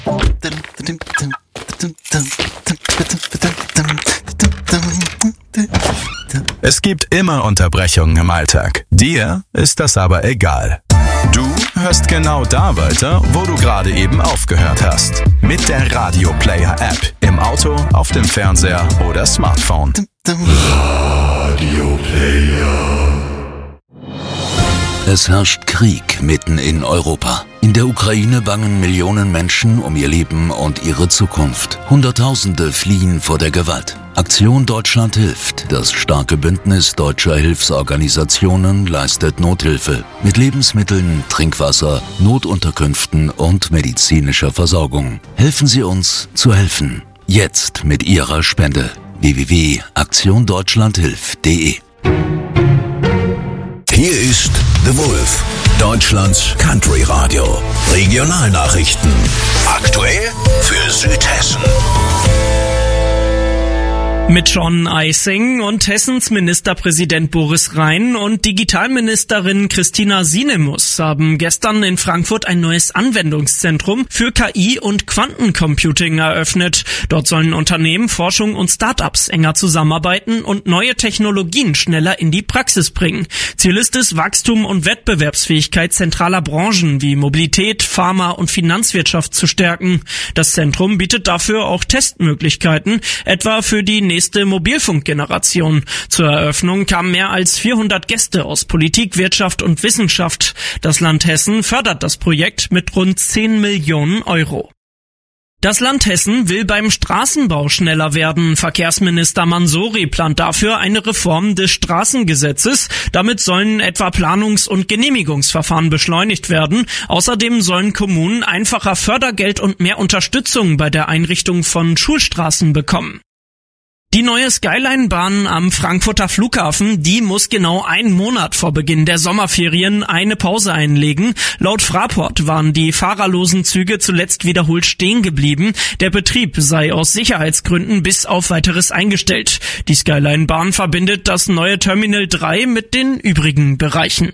Es gibt immer Unterbrechungen im Alltag. Dir ist das aber egal. Du hörst genau da weiter, wo du gerade eben aufgehört hast. Mit der Radio Player App. Im Auto, auf dem Fernseher oder Smartphone. Radio Player. Es herrscht Krieg mitten in Europa. In der Ukraine bangen Millionen Menschen um ihr Leben und ihre Zukunft. Hunderttausende fliehen vor der Gewalt. Aktion Deutschland hilft. Das starke Bündnis deutscher Hilfsorganisationen leistet Nothilfe mit Lebensmitteln, Trinkwasser, Notunterkünften und medizinischer Versorgung. Helfen Sie uns zu helfen. Jetzt mit Ihrer Spende. www.aktiondeutschlandhilft.de. Hier ist The Wolf, Deutschlands Country Radio. Regionalnachrichten. Aktuell für Südhessen. Mit John Eising und Hessens Ministerpräsident Boris Rhein und Digitalministerin Christina Sinemus haben gestern in Frankfurt ein neues Anwendungszentrum für KI und Quantencomputing eröffnet. Dort sollen Unternehmen, Forschung und Start-ups enger zusammenarbeiten und neue Technologien schneller in die Praxis bringen. Ziel ist es, Wachstum und Wettbewerbsfähigkeit zentraler Branchen wie Mobilität, Pharma und Finanzwirtschaft zu stärken. Das Zentrum bietet dafür auch Testmöglichkeiten, etwa für die nächste Mobilfunkgeneration. Zur Eröffnung kamen mehr als 400 Gäste aus Politik, Wirtschaft und Wissenschaft. Das Land Hessen fördert das Projekt mit rund 10 Millionen Euro. Das Land Hessen will beim Straßenbau schneller werden. Verkehrsminister Mansouri plant dafür eine Reform des Straßengesetzes. Damit sollen etwa Planungs- und Genehmigungsverfahren beschleunigt werden. Außerdem sollen Kommunen einfacher Fördergeld und mehr Unterstützung bei der Einrichtung von Schulstraßen bekommen. Die neue Skyline-Bahn am Frankfurter Flughafen, die muss genau einen Monat vor Beginn der Sommerferien eine Pause einlegen. Laut Fraport waren die fahrerlosen Züge zuletzt wiederholt stehen geblieben. Der Betrieb sei aus Sicherheitsgründen bis auf Weiteres eingestellt. Die Skyline-Bahn verbindet das neue Terminal 3 mit den übrigen Bereichen.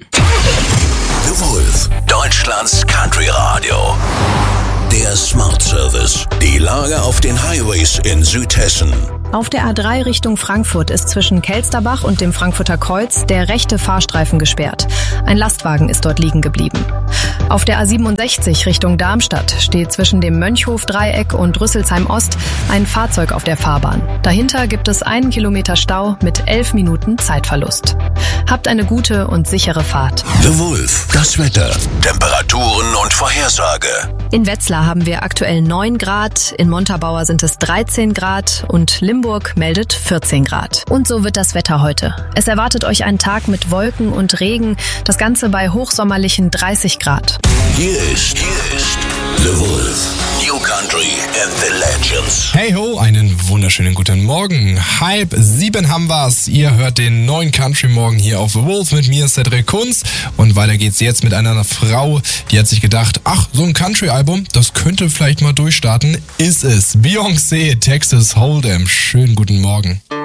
The Wolf, Deutschlands Country Radio. Der Smart Service. Die Lage auf den Highways in Südhessen. Auf der A3 Richtung Frankfurt ist zwischen Kelsterbach und dem Frankfurter Kreuz der rechte Fahrstreifen gesperrt. Ein Lastwagen ist dort liegen geblieben. Auf der A67 Richtung Darmstadt steht zwischen dem Mönchhof-Dreieck und Rüsselsheim Ost ein Fahrzeug auf der Fahrbahn. Dahinter gibt es 1 Kilometer Stau mit 11 Minuten Zeitverlust. Habt eine gute und sichere Fahrt. The Wolf, das Wetter, Temperaturen und Vorhersage. In Wetzlar haben wir aktuell 9 Grad, in Montabaur sind es 13 Grad und Limburg meldet 14 Grad. Und so wird das Wetter heute. Es erwartet euch ein Tag mit Wolken und Regen, das Ganze bei hochsommerlichen 30 Grad. Hier ist The Wolf, New Country and the Legends. Hey ho, einen wunderschönen guten Morgen. 6:30 haben wir's. Ihr hört den neuen Country Morgen hier auf The Wolf mit mir, Cedric Kunz. Und weiter geht's jetzt mit einer Frau, die hat sich gedacht, ach, so ein Country-Album, das könnte vielleicht mal durchstarten. Ist es. Beyoncé, Texas Hold'em. Schönen guten Morgen.